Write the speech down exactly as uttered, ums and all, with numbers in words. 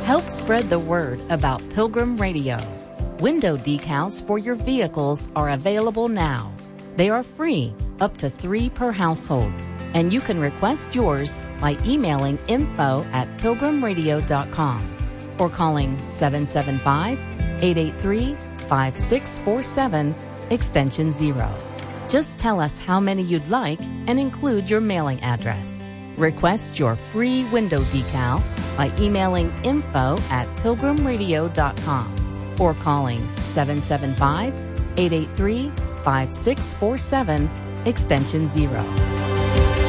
Help spread the word about Pilgrim Radio. Window decals for your vehicles are available now. They are free, up to three per household, and you can request yours by emailing info at pilgrim radio dot com or calling seven seven five, eight eight three, five six four seven, extension zero. Just tell us how many you'd like and include your mailing address. Request your free window decal by emailing info at pilgrim radio dot com or calling seven seven five, eight eight three, five six four seven, extension zero.